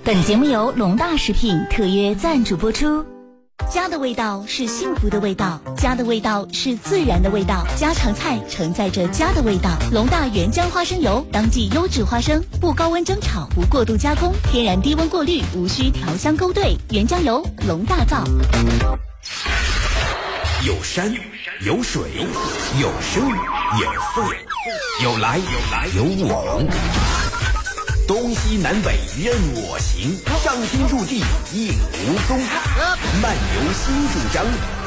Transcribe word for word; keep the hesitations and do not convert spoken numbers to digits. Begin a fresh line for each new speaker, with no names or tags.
本节目由龙大食品特约赞助播出。家的味道是幸福的味道，家的味道是自然的味道，家常菜承载着家的味道。龙大原浆花生油，当季优质花生，不高温蒸炒，不过度加工，天然低温过滤，无需调香勾兑。原浆油，龙大造。
有山有水有声有色，有来有往，东西南北任我行，上天入地应无踪。漫游新主张，